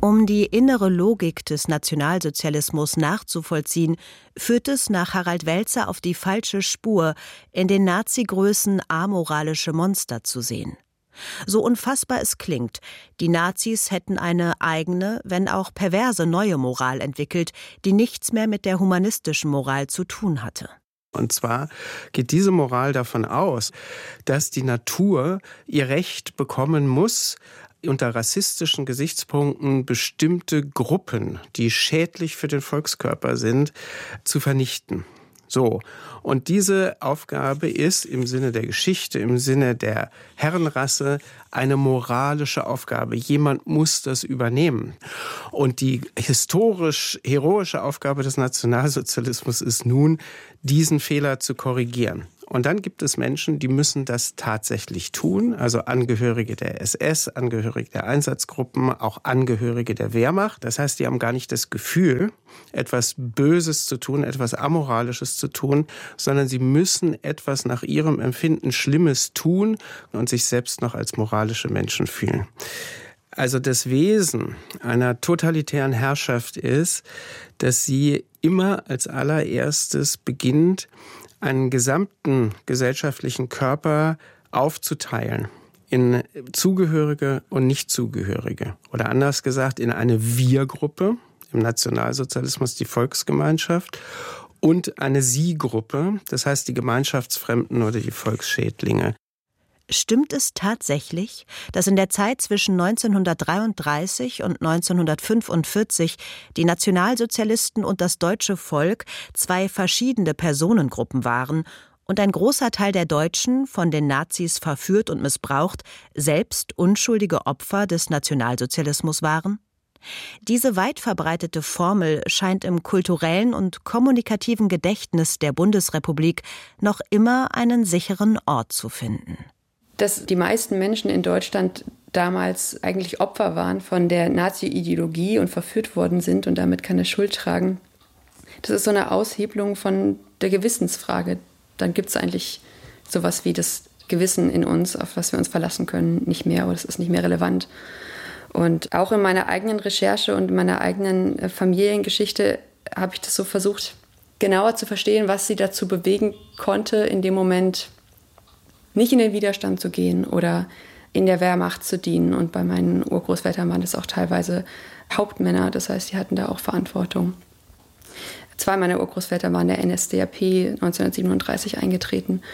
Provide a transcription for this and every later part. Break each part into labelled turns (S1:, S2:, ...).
S1: Um die innere Logik des Nationalsozialismus nachzuvollziehen, führt es nach Harald Welzer auf die falsche Spur, in den Nazi-Größen amoralische Monster zu sehen. So unfassbar es klingt, die Nazis hätten eine eigene, wenn auch perverse neue Moral entwickelt, die nichts mehr mit der humanistischen Moral zu tun hatte.
S2: Und zwar geht diese Moral davon aus, dass die Natur ihr Recht bekommen muss, unter rassistischen Gesichtspunkten bestimmte Gruppen, die schädlich für den Volkskörper sind, zu vernichten. So. Und diese Aufgabe ist im Sinne der Geschichte, im Sinne der Herrenrasse eine moralische Aufgabe. Jemand muss das übernehmen. Und die historisch-heroische Aufgabe des Nationalsozialismus ist nun, diesen Fehler zu korrigieren. Und dann gibt es Menschen, die müssen das tatsächlich tun, also Angehörige der SS, Angehörige der Einsatzgruppen, auch Angehörige der Wehrmacht. Das heißt, die haben gar nicht das Gefühl, etwas Böses zu tun, etwas Amoralisches zu tun, sondern sie müssen etwas nach ihrem Empfinden Schlimmes tun und sich selbst noch als moralische Menschen fühlen. Also das Wesen einer totalitären Herrschaft ist, dass sie immer als allererstes beginnt, einen gesamten gesellschaftlichen Körper aufzuteilen in Zugehörige und Nichtzugehörige. Oder anders gesagt, in eine Wir-Gruppe, im Nationalsozialismus die Volksgemeinschaft, und eine Sie-Gruppe, das heißt die Gemeinschaftsfremden oder die Volksschädlinge.
S1: Stimmt es tatsächlich, dass in der Zeit zwischen 1933 und 1945 die Nationalsozialisten und das deutsche Volk zwei verschiedene Personengruppen waren und ein großer Teil der Deutschen, von den Nazis verführt und missbraucht, selbst unschuldige Opfer des Nationalsozialismus waren? Diese weit verbreitete Formel scheint im kulturellen und kommunikativen Gedächtnis der Bundesrepublik noch immer einen sicheren Ort zu finden.
S3: Dass die meisten Menschen in Deutschland damals eigentlich Opfer waren von der Nazi-Ideologie und verführt worden sind und damit keine Schuld tragen, das ist so eine Aushebelung von der Gewissensfrage. Dann gibt es eigentlich sowas wie das Gewissen in uns, auf das wir uns verlassen können, nicht mehr, oder das ist nicht mehr relevant. Und auch in meiner eigenen Recherche und in meiner eigenen Familiengeschichte habe ich das so versucht, genauer zu verstehen, was sie dazu bewegen konnte, in dem Moment nicht in den Widerstand zu gehen oder in der Wehrmacht zu dienen. Und bei meinen Urgroßvätern waren das auch teilweise Hauptmänner, das heißt, die hatten da auch Verantwortung. 2 meiner Urgroßväter waren der NSDAP 1937 eingetreten.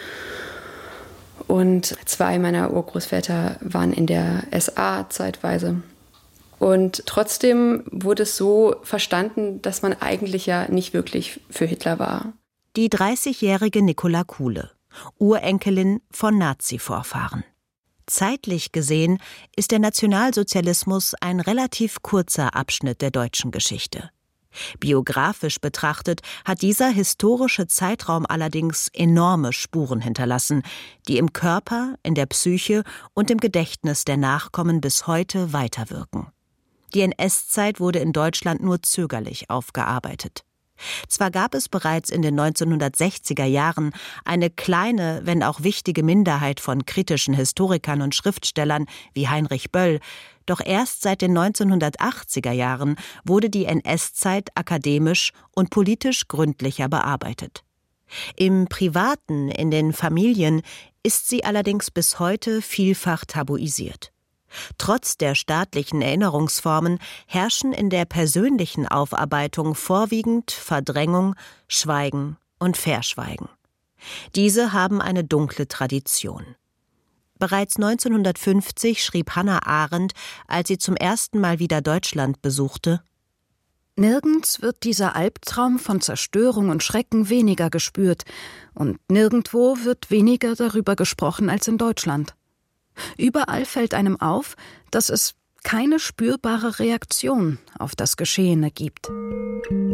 S3: Und 2 meiner Urgroßväter waren in der SA zeitweise. Und trotzdem wurde es so verstanden, dass man eigentlich ja nicht wirklich für Hitler war.
S1: Die 30-jährige Nicola Kuhle, Urenkelin von Nazi-Vorfahren. Zeitlich gesehen ist der Nationalsozialismus ein relativ kurzer Abschnitt der deutschen Geschichte. Biografisch betrachtet hat dieser historische Zeitraum allerdings enorme Spuren hinterlassen, die im Körper, in der Psyche und im Gedächtnis der Nachkommen bis heute weiterwirken. Die NS-Zeit wurde in Deutschland nur zögerlich aufgearbeitet. Zwar gab es bereits in den 1960er Jahren eine kleine, wenn auch wichtige Minderheit von kritischen Historikern und Schriftstellern wie Heinrich Böll, doch erst seit den 1980er Jahren wurde die NS-Zeit akademisch und politisch gründlicher bearbeitet. Im Privaten, in den Familien, ist sie allerdings bis heute vielfach tabuisiert. Trotz der staatlichen Erinnerungsformen herrschen in der persönlichen Aufarbeitung vorwiegend Verdrängung, Schweigen und Verschweigen. Diese haben eine dunkle Tradition. Bereits 1950 schrieb Hannah Arendt, als sie zum ersten Mal wieder Deutschland besuchte:
S4: Nirgends wird dieser Albtraum von Zerstörung und Schrecken weniger gespürt, und nirgendwo wird weniger darüber gesprochen als in Deutschland. Überall fällt einem auf, dass es keine spürbare Reaktion auf das Geschehene gibt.